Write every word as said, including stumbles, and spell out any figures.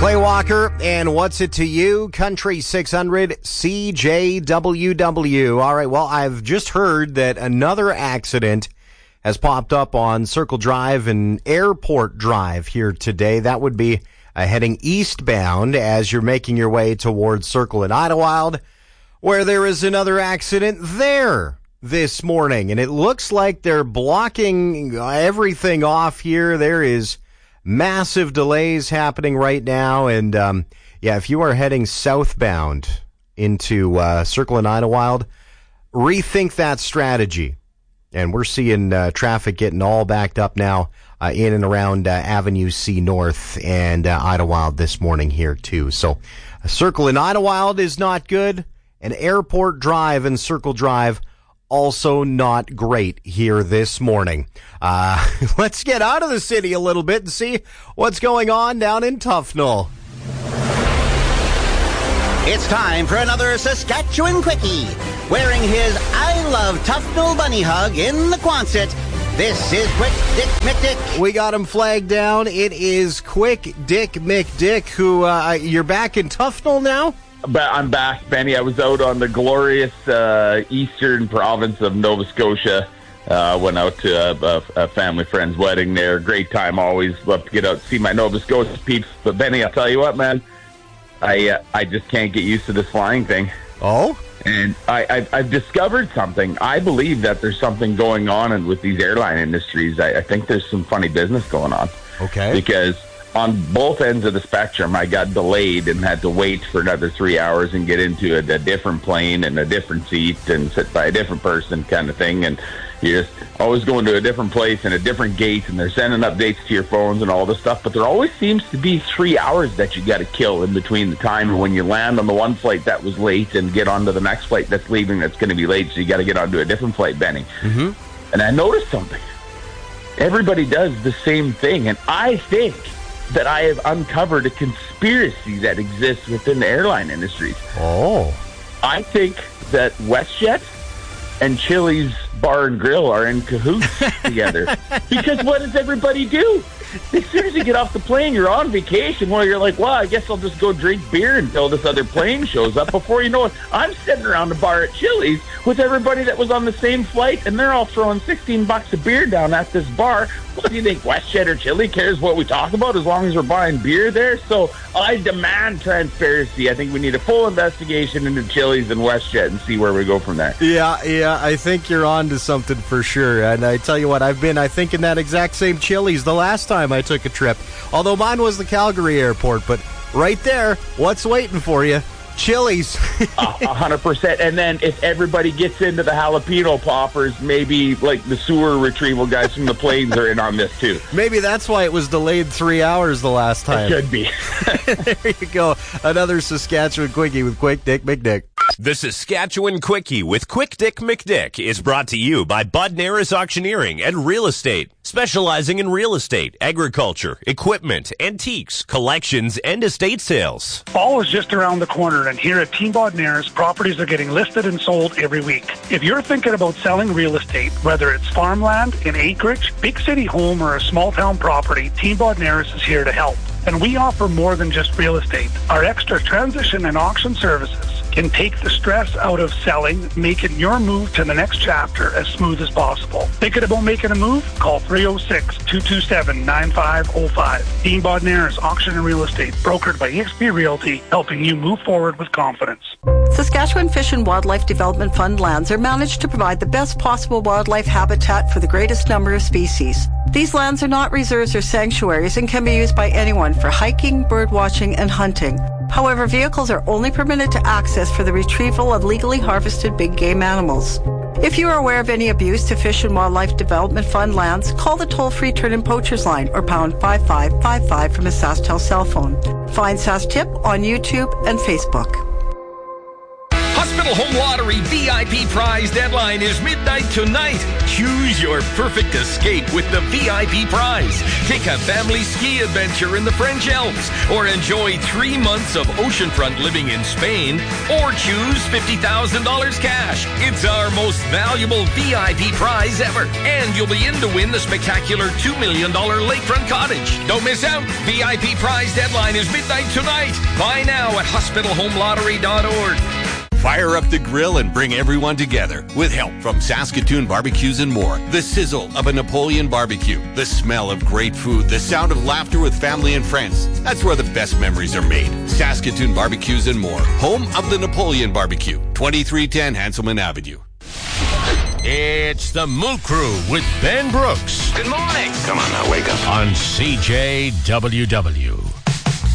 Clay Walker and What's It to You? Country six hundred C J W W. All right, well, I've just heard that another accident has popped up on Circle Drive and Airport Drive here today. That would be uh, heading eastbound as you're making your way towards Circle and Idlewild, where there is another accident there this morning. And it looks like they're blocking everything off here. There is massive delays happening right now, and um, yeah, if you are heading southbound into uh, Circle and Idlewild, rethink that strategy. And we're seeing uh, traffic getting all backed up now uh, in and around uh, Avenue C North and uh, Idlewild this morning here too. So uh, Circle and Idlewild is not good, and Airport Drive and Circle Drive also not great here this morning. Uh, let's get out of the city a little bit and see what's going on down in Tufnell. It's time for another Saskatchewan Quickie. Wearing his I Love Tufnell bunny hug in the Quonset, this is Quick Dick McDick. We got him flagged down. It is Quick Dick McDick, who, uh, you're back in Tufnell now? But I'm back, Benny. I was out on the glorious uh, eastern province of Nova Scotia. Uh, went out to a, a, a family friend's wedding there. Great time always. Love to get out and see my Nova Scotia peeps. But Benny, I'll tell you what, man. I uh, I just can't get used to this flying thing. Oh? And I, I've, I've discovered something. I believe that there's something going on with these airline industries. I, I think there's some funny business going on. Okay. Because on both ends of the spectrum, I got delayed and had to wait for another three hours and get into a, a different plane and a different seat and sit by a different person kind of thing. And you're just always going to a different place and a different gate, and they're sending updates to your phones and all this stuff. But there always seems to be three hours that you got to kill in between the time when you land on the one flight that was late and get onto the next flight that's leaving that's going to be late. So you got to get onto a different flight, Benny. Mm-hmm. And I noticed something. Everybody does the same thing, and I think that I have uncovered a conspiracy that exists within the airline industries. Oh. I think that WestJet and Chili's Bar and Grill are in cahoots together. Because what does everybody do? As soon as you get off the plane, you're on vacation. Well, you're like, well, I guess I'll just go drink beer until this other plane shows up. Before you know it, I'm sitting around the bar at Chili's with everybody that was on the same flight, and they're all throwing sixteen bucks a beer down at this bar. What do you think, WestJet or Chili cares what we talk about as long as we're buying beer there? So I demand transparency. I think we need a full investigation into Chili's and WestJet and see where we go from there. Yeah, yeah, I think you're on to something for sure. And I tell you what, I've been, I think, in that exact same Chili's the last time I took a trip. Although mine was the Calgary airport, but right there, what's waiting for you? Chili's. A hundred percent. And then if everybody gets into the jalapeno poppers, maybe like the sewer retrieval guys from the planes are in on this too. Maybe that's why it was delayed three hours the last time. It could be. There you go. Another Saskatchewan Quickie with Quick Dick McDick. The Saskatchewan Quickie with Quick Dick McDick is brought to you by Bud Naris Auctioneering and Real Estate, specializing in real estate, agriculture, equipment, antiques, collections, and estate sales. Fall is just around the corner, and here at Team Bud Naris, properties are getting listed and sold every week. If you're thinking about selling real estate, whether it's farmland, an acreage, big city home, or a small town property, Team Bud Naris is here to help. And we offer more than just real estate. Our extra transition and auction services can take the stress out of selling, making your move to the next chapter as smooth as possible. Thinking about making a move? Call three oh six, two two seven, nine five oh five. Dean Bodnaris Auction and Real Estate, brokered by E X P Realty, helping you move forward with confidence. Saskatchewan Fish and Wildlife Development Fund lands are managed to provide the best possible wildlife habitat for the greatest number of species. These lands are not reserves or sanctuaries and can be used by anyone for hiking, bird watching, and hunting. However, vehicles are only permitted to access for the retrieval of legally harvested big game animals. If you are aware of any abuse to Fish and Wildlife Development Fund lands, call the toll-free Turn-In Poachers line or pound five five five five from a SaskTel cell phone. Find SaskTip on YouTube and Facebook. Hospital Home Lottery V I P prize deadline is midnight tonight. Choose your perfect escape with the V I P prize. Take a family ski adventure in the French Alps, or enjoy three months of oceanfront living in Spain, or choose fifty thousand dollars cash. It's our most valuable V I P prize ever, and you'll be in to win the spectacular two million dollars lakefront cottage. Don't miss out. V I P prize deadline is midnight tonight. Buy now at hospital home lottery dot org. Fire up the grill and bring everyone together with help from Saskatoon Barbecues and More. The sizzle of a Napoleon barbecue, the smell of great food, the sound of laughter with family and friends. That's where the best memories are made. Saskatoon Barbecues and More, home of the Napoleon Barbecue, twenty-three ten Hanselman Avenue. It's the Moo Crew with Ben Brooks. Good morning. Come on now, wake up. On C J W W.